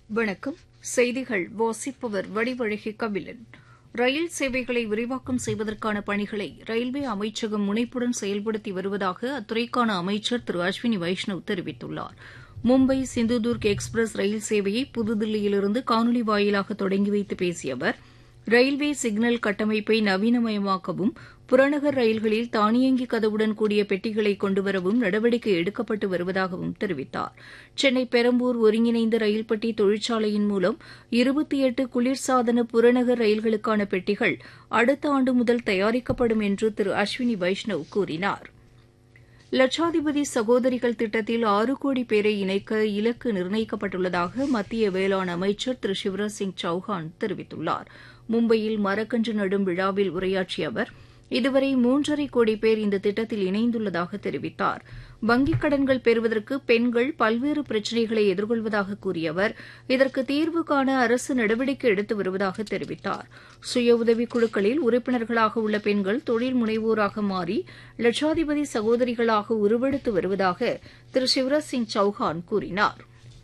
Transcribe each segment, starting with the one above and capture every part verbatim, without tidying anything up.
வணக்கம். செய்திகள் வாசிப்பவர் வடிவழகி கபிலன். ரயில் சேவைகளை விரிவாக்கம் செய்வதற்கான பணிகளை ரயில்வே அமைச்சகம் முனைப்புடன் செயல்படுத்தி வருவதாக அத்துறைக்கான அமைச்சர் திரு அஸ்வினி வைஷ்ணவ் தெரிவித்துள்ளார். மும்பை சிந்துதுர்க் எக்ஸ்பிரஸ் ரயில் சேவையை புதுதில்லியிலிருந்து காணொலி வாயிலாக தொடங்கி வைத்து பேசிய அவர், ரயில்வே சிக்னல் கட்டமைப்பை நவீனமயமாக்கவும் புறநகர் ரயில்களில் தானியங்கி கதவுடன் கூடிய பெட்டிகளை கொண்டுவரவும் நடவடிக்கை எடுக்கப்பட்டு வருவதாகவும் தெரிவித்தார். சென்னை பெரம்பூர் ஒருங்கிணைந்த ரயில் பெட்டி தொழிற்சாலையின் மூலம் இருபத்தி எட்டு குளிர்சாதன புறநகர் ரயில்களுக்கான பெட்டிகள் அடுத்த ஆண்டு முதல் தயாரிக்கப்படும் என்று திரு அஸ்வினி வைஷ்ணவ் கூறினார். லட்சாதிபதி சகோதரிகள் திட்டத்தில் ஆறு கோடி பேரை இணைக்க இலக்கு நிர்ணயிக்கப்பட்டுள்ளதாக மத்திய வேளாண் அமைச்சர் திரு சிவராஜ் சிங் சௌஹான் தெரிவித்துள்ளார். மும்பையில் மரக்கன்று நடும் விழாவில் உரையாற்றிய அவர், இதுவரை மூன்றரை கோடி பேர் இந்த திட்டத்தில் இணைந்துள்ளதாக தெரிவித்தார். வங்கிக் கடன்கள் பெறுவதற்கு பெண்கள் பல்வேறு பிரச்சினைகளை எதிர்கொள்வதாக கூறிய அவர், இதற்கு தீர்வு காண அரசு நடவடிக்கை எடுத்து வருவதாக தெரிவித்தார். சுய உதவிக் குழுக்களில் உறுப்பினர்களாக உள்ள பெண்கள் தொழில் முனைவோராக மாறி லட்சாதிபதி சகோதரிகளாக உருவெடுத்து வருவதாக திரு சிவராஜ் சிங் சௌஹான் கூறினார்.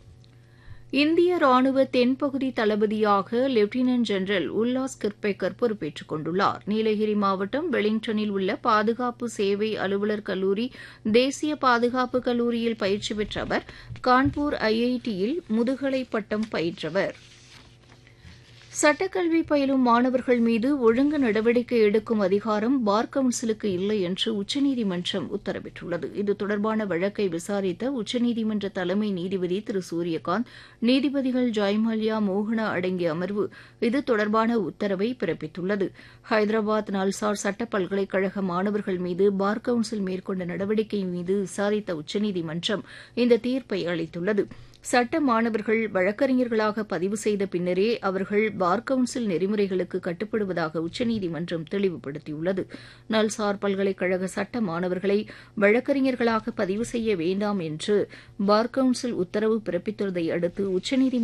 இந்திய ராணுவ தென்பகுதி தளபதியாக லெப்டினன்ட் ஜெனரல் உல்லாஸ் கிர்பேக்கர் பொறுப்பேற்றுக் கொண்டுள்ளார். நீலகிரி மாவட்டம் வெலிங்டனில் உள்ள பாதுகாப்பு சேவை அலுவலர் கல்லூரி தேசிய பாதுகாப்பு கல்லூரியில் பயிற்சி பெற்ற அவர் கான்பூர் ஐஐடியில் முதுகலை பட்டம் பயின்றவர். சட்டக்கல்வி பயிலும் மாணவர்கள் மீது ஒழுங்கு நடவடிக்கை எடுக்கும் அதிகாரம் பார் கவுன்சிலுக்கு இல்லை என்று உச்சநீதிமன்றம் உத்தரவிட்டுள்ளது. இது தொடர்பான வழக்கை விசாரித்த உச்சநீதிமன்ற தலைமை நீதிபதி திரு சூரியகாந்த், நீதிபதிகள் ஜெயமால்யா மோகனா அடங்கிய அமர்வு இது தொடர்பான உத்தரவை பிறப்பித்துள்ளது. ஹைதராபாத் நல்சார் சட்ட பல்கலைக்கழக மாணவர்கள் மீது பார் கவுன்சில் மேற்கொண்ட நடவடிக்கை மீது விசாரித்த உச்சநீதிமன்றம் இந்த தீர்ப்பை அளித்துள்ளது. சட்ட மாணவர்கள் வழக்கறிஞர்களாக பதிவு செய்த பின்னரே அவர்கள் பார் கவுன்சில் நெறிமுறைகளுக்கு கட்டுப்படுவதாக உச்சநீதிமன்றம் தெளிவுபடுத்தியுள்ளது. நல்சார் பல்கலைக்கழக சட்ட மாணவர்களை வழக்கறிஞர்களாக பதிவு செய்ய வேண்டாம் என்று பார் கவுன்சில் உத்தரவு பிறப்பித்துள்ளதை அடுத்து உச்சநீதிமன்றம்